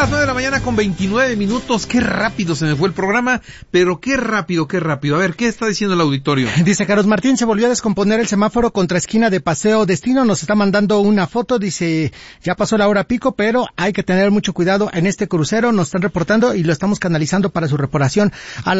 las 9 de la mañana con 29 minutos. Qué rápido se me fue el programa, pero qué rápido, qué rápido. A ver, ¿qué está diciendo el auditorio? Dice Carlos Martín, se volvió a descomponer el semáforo contra esquina de Paseo Destino. Nos está mandando una foto, dice, ya pasó la hora pico, pero hay que tener mucho cuidado en este crucero. Nos están reportando y lo estamos canalizando para su reparación.